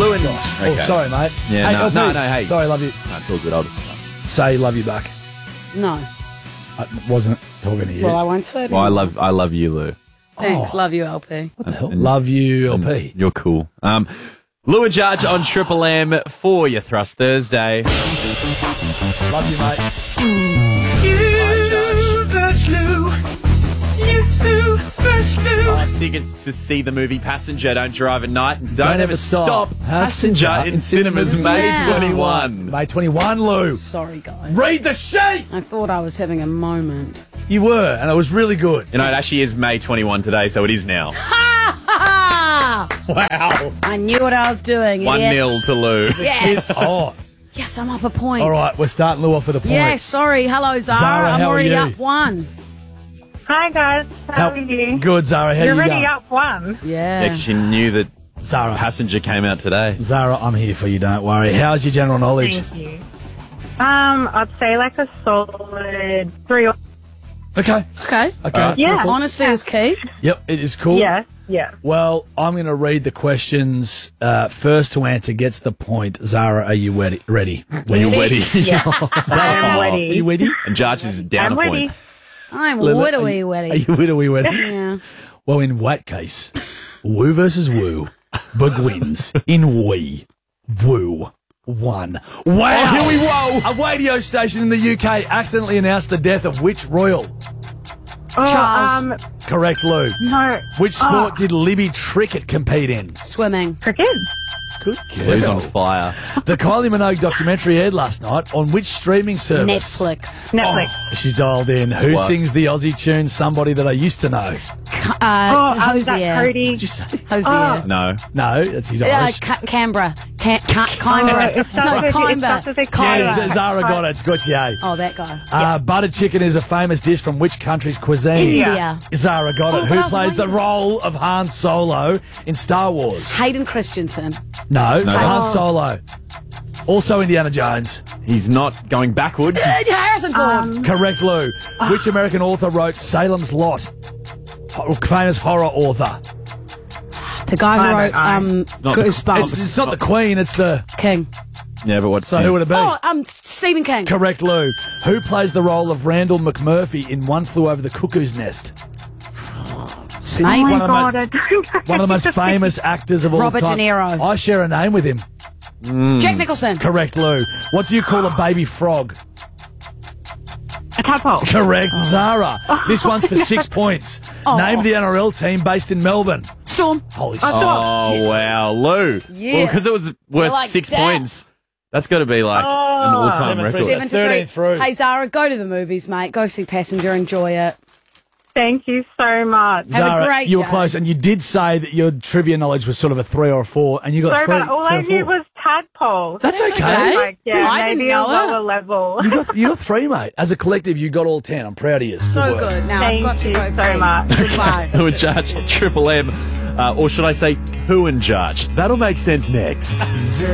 Lou and... Oh, sorry, mate. Yeah, hey, no, LP, no, hey. Sorry, love you. No, it's all good. I'll just... Say love you back. No. I wasn't talking to you. Well, I won't say it. Well, I love you, Lou. Thanks. Love you, LP. What the hell? Love you, LP. You're cool. Lou and Judge on Triple M for your Thrust Thursday. Love you, mate. Buy tickets to see the movie Passenger. Don't drive at night. Don't ever stop. Passenger in cinemas May Wow. 21. May 21, Lou. Sorry, guys. Read the sheet! I thought I was having a moment. You were, and it was really good. You know, it actually is May 21 today, so it is now. Ha ha! Wow. I knew what I was doing. 1-0 to Lou. Yes. Oh, Yes, I'm up a point. all right. We're starting Lou off with a point. Yeah, sorry. Hello, Zara. Zara, I'm how are already you? up one. Hi guys, how are you? Good, Zara. How You're you already going? up one. Yeah, Yeah. 'cause she knew that Zara. Passenger came out today. Zara, I'm here for you. Don't worry. How's your general knowledge? Thank you. I'd say like a solid 3 or... Okay. Okay. Okay. Yeah. Honesty is key. Yep, it is cool. Yes, yes. Well, I'm going to read the questions. First to answer gets the point. Zara, are you ready? Are you ready? Yeah. I'm Are ready. you ready? And Judge is down I'm a ready. point. I'm Are widowy you witty. widowy? Yeah. Well, in that case, woo versus woo. Bug wins in wee. Woo. Won. Wow. here we go. A radio station in the UK accidentally announced the death of which royal? Oh, Charles. Correct, Lou. no. Which sport did Libby Trickett compete in? Swimming. Cricket. Good Lou's girl. on fire. The Kylie Minogue documentary aired last night on which streaming service? Netflix. Netflix. She's dialed in. Who What? sings the Aussie tune Somebody That I Used to Know? Is that Hosier. Cody? Hosier. No. No, that's his Yeah, Irish. Canberra. Canberra. it starts No, with- it Canberra. starts with a K. Yeah, Zara got it. It's Gautier. Oh, that guy. Butter chicken is a famous dish from which country's cuisine? India. Zara got it. Oh, Who but I was plays the wondering. role of Han Solo in Star Wars? Hayden Christensen. No, Han Oh. Solo. Also Indiana Jones. He's not going backwards. Harrison Ford. Correct, Lou. Which American author wrote Salem's Lot? Famous horror author. The guy who I wrote don't Not the- Goosebumps. It's not the Queen, it's the... King. Yeah, but what's So who would it be? Oh, Stephen King. Correct, Lou. Who plays the role of Randall McMurphy in One Flew Over the Cuckoo's Nest? Snake. Oh my One of the God, most- I don't know. One of the most famous actors of all Robert time. De Niro. I share a name with him. Jack Nicholson. Correct, Lou. What do you call a baby frog? A tadpole. Correct, Zara. This one's for 6 points. Name the NRL team based in Melbourne. Storm. Holy shit. Oh, wow. Lou. Yeah. Well, because it was worth like 6 that. points. That's got to be like an all-time 7-3. record. 7 to 13 3. through. Hey, Zara, go to the movies, mate. Go see Passenger. Enjoy it. Thank you so much. Have a Zara, great you were day. close, and you did say that your trivia knowledge was sort of a 3 or a 4, and you got Sorry, 3. but all three I or knew four. was tadpole. That's That's okay. okay. Like, yeah, I didn't maybe a know it. lower level. You got 3, mate. As a collective, you got all 10. I'm proud of you. So good. Now I've got Thank to you go. so pee. much. Goodbye. Who and Judge, Triple M. Or should I say, who and Judge? That'll make sense next.